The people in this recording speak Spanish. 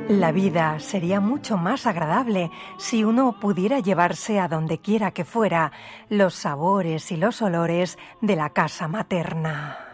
La vida sería mucho más agradable si uno pudiera llevarse a donde quiera que fuera los sabores y los olores de la casa materna.